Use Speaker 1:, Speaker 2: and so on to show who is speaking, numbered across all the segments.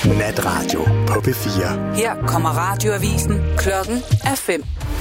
Speaker 1: Natradio på P4.
Speaker 2: Her kommer radioavisen. Klokken er 5.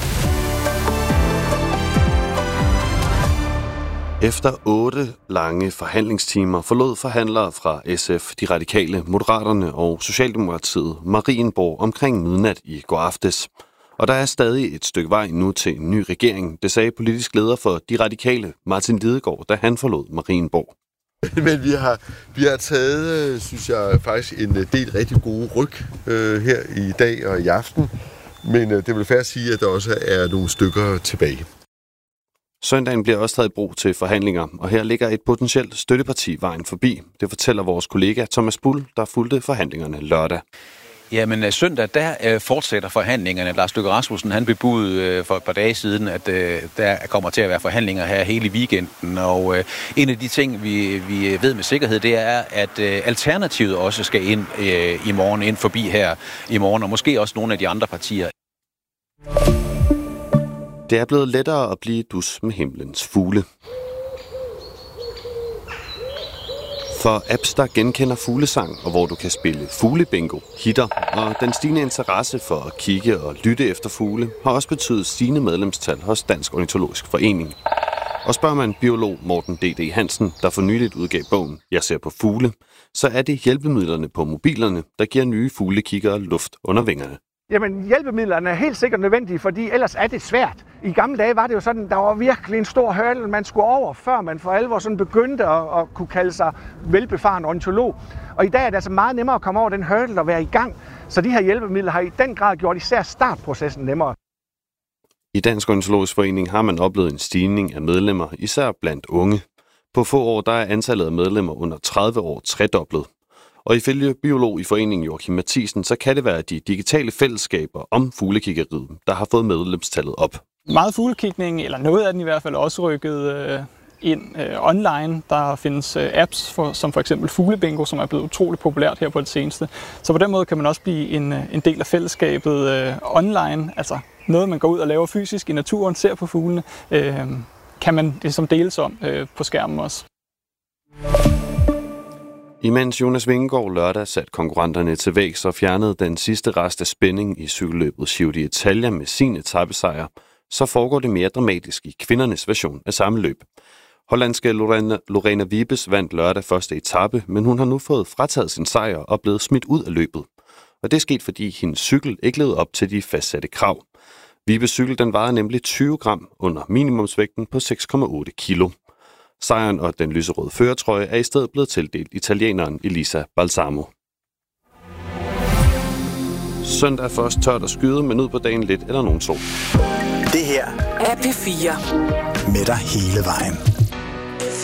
Speaker 3: Efter 8 lange forhandlingstimer forlod forhandlere fra SF, De Radikale, Moderaterne og Socialdemokratiet Marienborg omkring midnat i går aftes. Og der er stadig et stykke vej nu til en ny regering, det sagde politisk leder for De Radikale, Martin Lidegaard, da han forlod Marienborg.
Speaker 4: Men vi har taget, synes jeg, faktisk en del rigtig gode ryg her i dag og i aften. Men det vil fair sige, at der også er nogle stykker tilbage.
Speaker 3: Søndagen bliver også taget i brug til forhandlinger, og her ligger et potentielt støtteparti vejen forbi. Det fortæller vores kollega Thomas Bull, der fulgte forhandlingerne lørdag.
Speaker 5: Jamen søndag, der fortsætter forhandlingerne. Lars Løkke Rasmussen, han bebudede for et par dage siden, at der kommer til at være forhandlinger her hele weekenden. Og en af de ting, vi ved med sikkerhed, det er, at Alternativet også skal ind i morgen, ind forbi her i morgen, og måske også nogle af de andre partier.
Speaker 3: Det er blevet lettere at blive dus med himlens fugle. For apps, der genkender fuglesang, og hvor du kan spille fuglebingo, hitter, og den stigende interesse for at kigge og lytte efter fugle, har også betydet stigende medlemstal hos Dansk Ornitologisk Forening. Og spørger man biolog Morten D.D. Hansen, der for nyligt udgav bogen Jeg ser på fugle, så er det hjælpemidlerne på mobilerne, der giver nye fuglekiggere luft under vingerne.
Speaker 6: Jamen, hjælpemidlerne er helt sikkert nødvendige, fordi ellers er det svært. I gamle dage var det jo sådan, der var virkelig en stor hurdle, man skulle over, før man for alvor sådan begyndte at kunne kalde sig velbefaren ornitolog. Og i dag er det altså meget nemmere at komme over den hurdle og være i gang. Så de her hjælpemidler har i den grad gjort især startprocessen nemmere.
Speaker 3: I Dansk Ornitologisk Forening har man oplevet en stigning af medlemmer, især blandt unge. På få år der er antallet af medlemmer under 30 år tredoblet. Og ifølge biolog i foreningen Joachim Mathisen, så kan det være de digitale fællesskaber om fuglekiggeriet, der har fået medlemstallet op.
Speaker 7: Meget fuglekigning, eller noget af den i hvert fald, også rykket ind online. Der findes apps, som for eksempel Fuglebingo, som er blevet utroligt populært her på det seneste. Så på den måde kan man også blive en del af fællesskabet online. Altså noget, man går ud og laver fysisk i naturen, ser på fuglene, kan man ligesom deles om på skærmen også.
Speaker 3: Imens Jonas Vingegaard lørdag satte konkurrenterne til vægs og fjernede den sidste rest af spænding i cykelløbet Giro d'Italia med sin etapesejr, så foregår det mere dramatisk i kvindernes version af samme løb. Hollandske Lorena Wiebes vandt lørdag første etape, men hun har nu fået frataget sin sejr og blevet smidt ud af løbet. Og det er sket, fordi hendes cykel ikke levede op til de fastsatte krav. Wiebes cykel den vejede nemlig 20 gram under minimumsvægten på 6,8 kilo. Sejren og den lyserøde førertrøje er i stedet blevet tildelt italieneren Elisa Balsamo. Søndag er først tørt at skyde, men ud på dagen lidt eller nogen sol.
Speaker 1: Det her
Speaker 2: er P4.
Speaker 1: Med dig hele vejen.